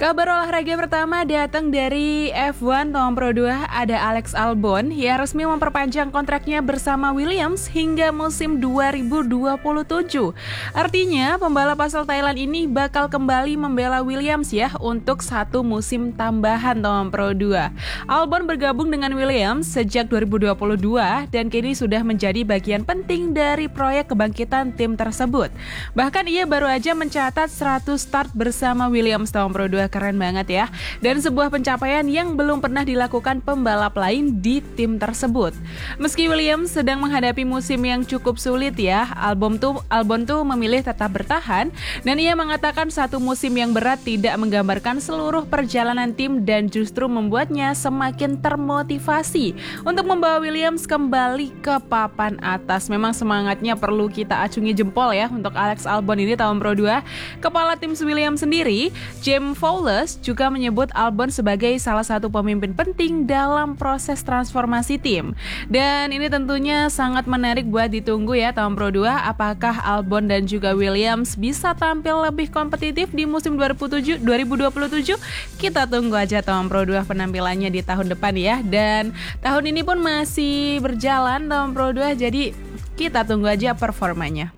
Kabar olahraga pertama datang dari F1 tahun Pro 2, ada Alex Albon yang resmi memperpanjang kontraknya bersama Williams hingga musim 2027. Artinya pembalap asal Thailand ini bakal kembali membela Williams ya untuk satu musim tambahan tahun Pro 2. Albon bergabung dengan Williams sejak 2022 dan kini sudah menjadi bagian penting dari proyek kebangkitan tim tersebut. Bahkan ia baru aja mencatat 100 start bersama Williams tahun Pro 2. Keren banget ya. Dan sebuah pencapaian yang belum pernah dilakukan pembalap lain di tim tersebut. Meski Williams sedang menghadapi musim yang cukup sulit ya, Albon tuh memilih tetap bertahan dan ia mengatakan satu musim yang berat tidak menggambarkan seluruh perjalanan tim dan justru membuatnya semakin termotivasi untuk membawa Williams kembali ke papan atas. Memang semangatnya perlu kita acungi jempol ya untuk Alex Albon ini tahun Pro 2. Kepala tim Williams sendiri, James Fowles juga menyebut Albon sebagai salah satu pemimpin penting dalam proses transformasi tim. Dan ini tentunya sangat menarik buat ditunggu ya tahun Pro 2, apakah Albon dan juga Williams bisa tampil lebih kompetitif di musim 2027? Kita tunggu aja tahun Pro 2 penampilannya di tahun depan ya. Dan tahun ini pun masih berjalan tahun Pro 2, jadi kita tunggu aja performanya.